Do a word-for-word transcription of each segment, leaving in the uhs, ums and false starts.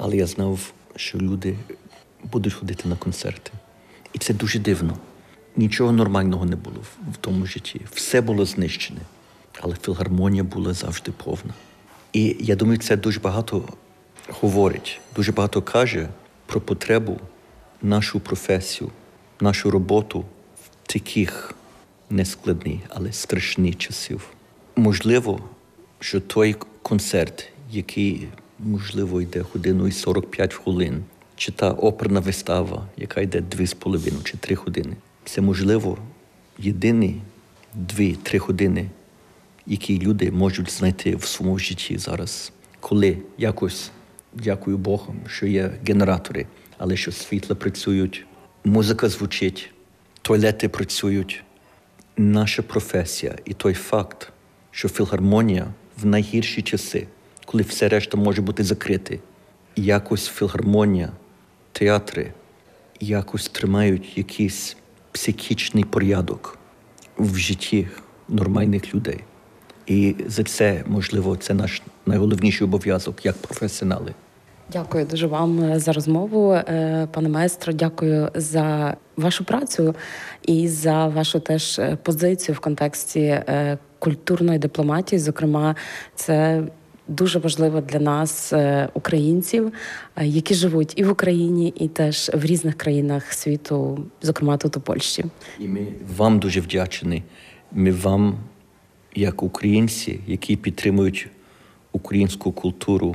але я знав, що люди будуть ходити на концерти. І це дуже дивно. Нічого нормального не було в тому житті. Все було знищене, але філармонія була завжди повна. І я думаю, це дуже багато говорить, дуже багато каже про потребу нашу професію, нашу роботу в таких нескладні, але страшні часів. Можливо, що той концерт, який, можливо, йде годину і сорок п'ять хвилин, чи та оперна вистава, яка йде дві з половиною чи три години, це, можливо, єдині дві-три години, які люди можуть знайти в своєму житті зараз, коли якось, дякую Богу, що є генератори, але що світла працюють, музика звучить, туалети працюють. Наша професія і той факт, що філармонія в найгірші часи, коли все решта може бути закрите, якось філармонія, театри якось тримають якийсь психічний порядок в житті нормальних людей. І за це, можливо, це наш найголовніший обов'язок як професіонали. Дякую дуже вам за розмову, пане маестро. Дякую за вашу працю і за вашу теж позицію в контексті культурної дипломатії. Зокрема, це дуже важливо для нас, українців, які живуть і в Україні, і теж в різних країнах світу, зокрема тут у Польщі. І ми вам дуже вдячні. Ми вам, як українці, які підтримують українську культуру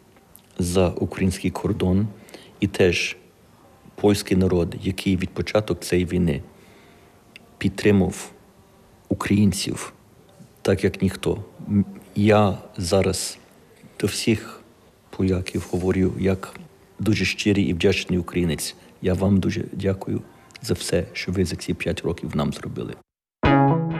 за український кордон, і теж польський народ, який від початку цієї війни підтримав українців, так як ніхто. Я зараз до всіх поляків говорю, як дуже щирий і вдячний українець. Я вам дуже дякую за все, що ви за ці п'ять років нам зробили.